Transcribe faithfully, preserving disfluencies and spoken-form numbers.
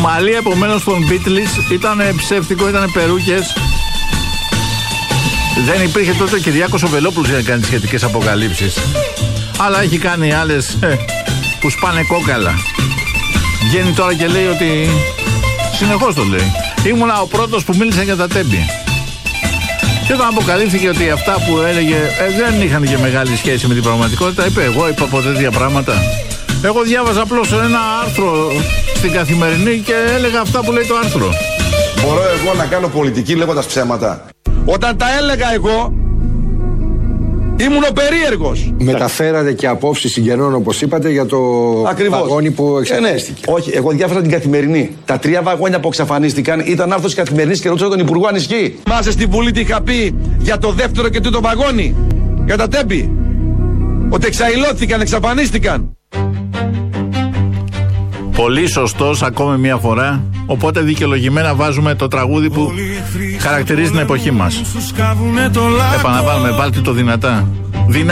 μαλλί επομένως των Beatles ήταν ψεύτικο, ήταν περούκες. Δεν υπήρχε τότε ο Κυριάκος ο Βελόπουλος για να κάνει σχετικές αποκαλύψεις. Αλλά έχει κάνει άλλες ε, που σπάνε κόκαλα. Βγαίνει τώρα και λέει ότι... Συνεχώς το λέει. Ήμουνα ο πρώτος που μίλησε για τα Τέμπη. Και όταν αποκαλύφθηκε ότι αυτά που έλεγε ε, δεν είχαν και μεγάλη σχέση με την πραγματικότητα, είπε: εγώ είπα ποτέ τέτοια πράγματα. Εγώ διάβαζα απλώς ένα άρθρο στην Καθημερινή και έλεγα αυτά που λέει το άρθρο. Μπορώ εγώ να κάνω πολιτική λέγοντας ψέματα? Όταν τα έλεγα εγώ, ήμουν ο περίεργος. Μεταφέρατε και απόψεις συγγενών, όπως είπατε, για το Ακριβώς. βαγόνι που εξαφανίστηκε. Ε, ναι. Όχι, εγώ διάφερα την Καθημερινή. Τα τρία βαγόνια που εξαφανίστηκαν ήταν άρθρο της Καθημερινής και ρωτούσα τον Υπουργό αν ισχύει. Μάσε στην Βουλή τι είχα πει για το δεύτερο και τρίτο βαγόνι, για τα Τέμπη. Ότι εξαϊλώθηκαν, εξαφανίστηκαν. Πολύ σωστός ακόμη μια φορά. Οπότε δικαιολογημένα βάζουμε το τραγούδι που χαρακτηρίζει την εποχή μας. Επαναλαμβάνουμε, βάλτε το δυνατά.